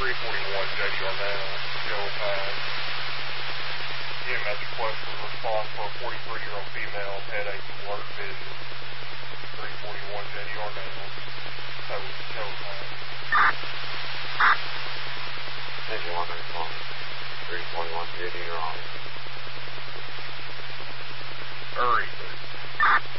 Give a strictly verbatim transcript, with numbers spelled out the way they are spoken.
three forty-one J D R now, Joe five. E M S request was a response for a forty-three-year-old female, headache and blurred vision. three forty-one J D R now, so Joe five. fifty-one ninety-one, three forty-one J D R. Hurry.